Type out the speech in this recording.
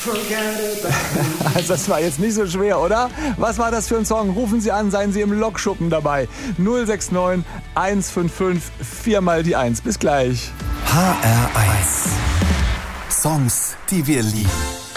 Also das war jetzt nicht so schwer, oder? Was war das für ein Song? Rufen Sie an, seien Sie im Lokschuppen dabei. 069 155 4 mal die 1. Bis gleich. HR1. Songs, die wir lieben.